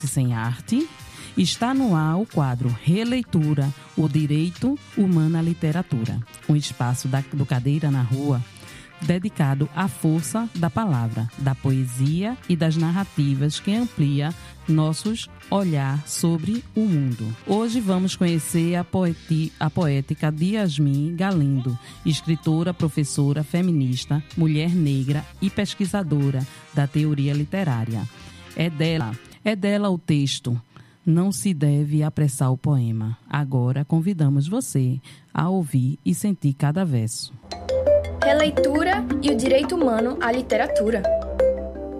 Sem arte. Está no ar o quadro Releitura, o direito humano à literatura, um espaço do Cadeira na Rua dedicado à força da palavra, da poesia e das narrativas que amplia nossos olhar sobre o mundo. Hoje vamos conhecer a poética de Yasmin Galindo, escritora, professora, feminista, mulher negra e pesquisadora da teoria literária. É dela o texto. Não se deve apressar o poema. Agora convidamos você a ouvir e sentir cada verso. Releitura e o direito humano à literatura.